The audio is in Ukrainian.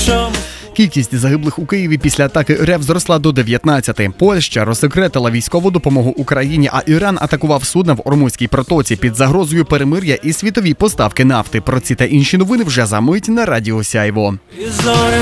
Кількість загиблих у Києві після атаки РФ зросла до 19. Польща розсекретила військову допомогу Україні, а Іран атакував судна в Ормузькій протоці під загрозою перемир'я і світові поставки нафти. Про ці та інші новини вже за мить на Радіо Сяйво.